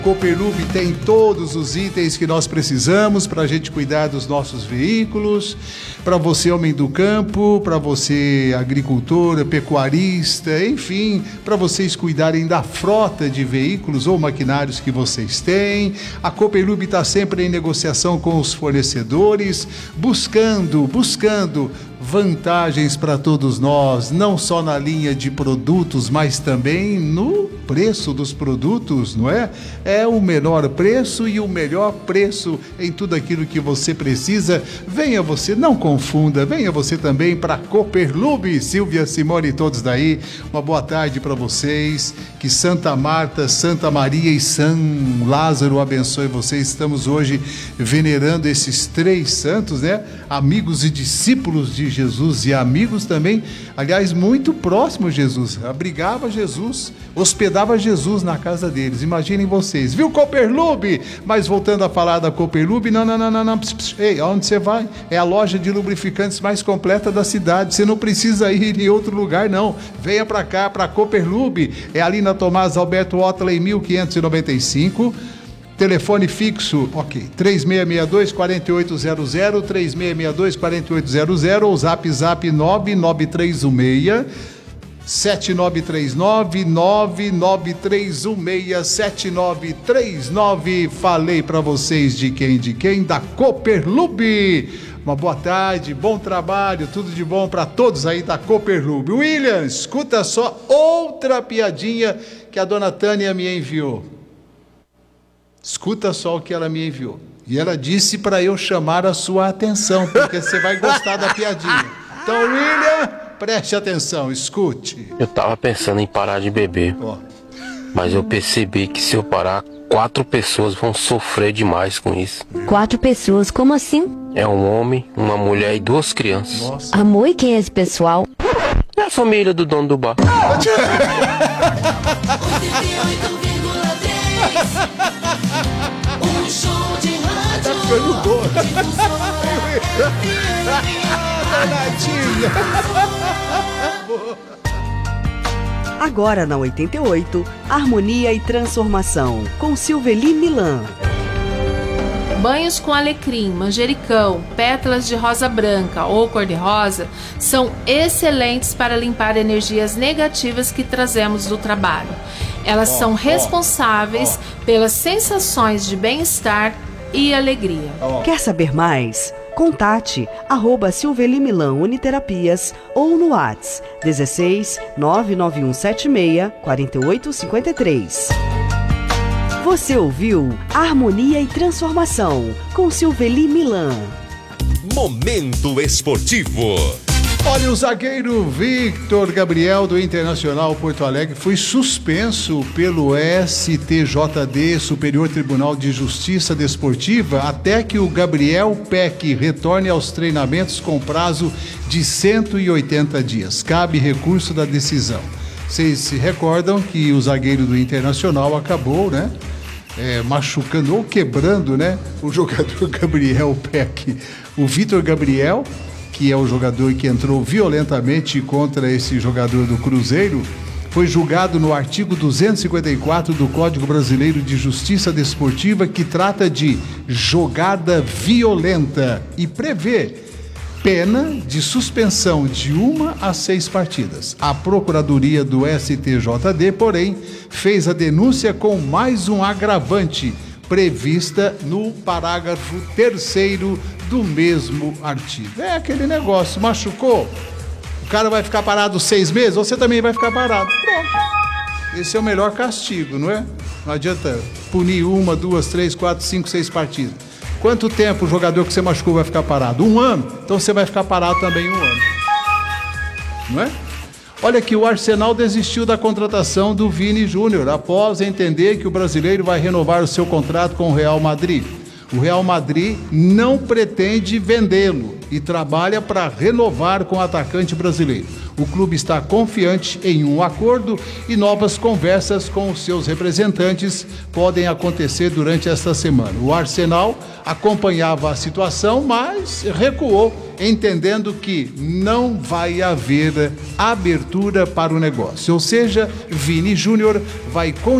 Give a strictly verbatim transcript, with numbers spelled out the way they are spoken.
Cooperlube tem todos os itens que nós precisamos para a gente cuidar dos nossos veículos, para você homem do campo, para você agricultor, pecuarista, enfim, para vocês cuidarem da frota de veículos ou maquinários que vocês têm. A Cooperlube está sempre em negociação com os fornecedores, buscando, buscando vantagens para todos nós, não só na linha de produtos, mas também no preço dos produtos, não é? É o menor preço e o melhor preço em tudo aquilo que você precisa. Venha você, não confunda, venha você também para Cooperlube. Silvia, Simone e todos daí, uma boa tarde para vocês. Que Santa Marta, Santa Maria e São Lázaro abençoe vocês. Estamos hoje venerando esses três santos, né? Amigos e discípulos de Jesus e amigos também, aliás, muito próximos de Jesus. Abrigava Jesus, hospedava Jesus na casa deles. Imaginem vocês, viu, Cooperlube? Mas voltando a falar da Cooperlube, não, não, não, não, não. Pss, pss, ei, aonde você vai? É a loja de lubrificantes mais completa da cidade. Você não precisa ir em outro lugar, não. Venha para cá, para Cooperlube. É ali na Tomás Alberto Otley, mil quinhentos e noventa e cinco. Telefone fixo, ok, três seis seis dois, quatro oito zero zero, três seis seis dois, quatro oito zero zero, ou zap zap nove nove três um seis, sete nove três nove, nove nove três um seis, sete nove três nove. Falei para vocês de quem, de quem? Da Cooperlube. Uma boa tarde, bom trabalho, tudo de bom para todos aí da Cooperlube. William, escuta só outra piadinha que a dona Tânia me enviou. Escuta só o que ela me enviou. E ela disse para eu chamar a sua atenção, porque você vai gostar da piadinha. Então, William, preste atenção, escute. Eu tava pensando em parar de beber, oh. Mas eu percebi que se eu parar, quatro pessoas vão sofrer demais com isso. Quatro pessoas? Como assim? É um homem, uma mulher e duas crianças. Nossa. Amor, e quem é esse pessoal? É a família do dono do bar. Um show de rádio. Tá ficando bom. Agora na oitenta e oito, Harmonia e Transformação, com Silveli Milan. Banhos com alecrim, manjericão, pétalas de rosa branca ou cor-de-rosa são excelentes para limpar energias negativas que trazemos do trabalho. Elas oh, são responsáveis oh, oh. pelas sensações de bem-estar e alegria. Oh. Quer saber mais? Contate arroba Silveli Milan Uniterapias ou no WhatsApp dezesseis, nove nove um sete seis, quatro oito cinco três. Você ouviu Harmonia e Transformação com Silveli Milan. Momento Esportivo. Olha, o zagueiro Victor Gabriel do Internacional Porto Alegre foi suspenso pelo S T J D, Superior Tribunal de Justiça Desportiva, até que o Gabriel Peck retorne aos treinamentos com prazo de cento e oitenta dias. Cabe recurso da decisão. Vocês se recordam que o zagueiro do Internacional acabou, né? É, machucando ou quebrando, né? O jogador Gabriel Peck. O Vitor Gabriel, que é o jogador que entrou violentamente contra esse jogador do Cruzeiro, foi julgado no artigo duzentos e cinquenta e quatro do Código Brasileiro de Justiça Desportiva, que trata de jogada violenta e prevê pena de suspensão de uma a seis partidas. A Procuradoria do S T J D, porém, fez a denúncia com mais um agravante, prevista no parágrafo terceiro do mesmo artigo. É aquele negócio, machucou, o cara vai ficar parado seis meses, você também vai ficar parado. Pronto. Esse é o melhor castigo, não é? Não adianta punir uma, duas, três, quatro, cinco, seis partidas. Quanto tempo o jogador que você machucou vai ficar parado? Um ano? Então você vai ficar parado também um ano. Não é? Olha que o Arsenal desistiu da contratação do Vini Júnior após entender que o brasileiro vai renovar o seu contrato com o Real Madrid. O Real Madrid não pretende vendê-lo e trabalha para renovar com o atacante brasileiro. O clube está confiante em um acordo e novas conversas com os seus representantes podem acontecer durante esta semana. O Arsenal acompanhava a situação, mas recuou, entendendo que não vai haver abertura para o negócio. Ou seja, Vini Júnior vai continuar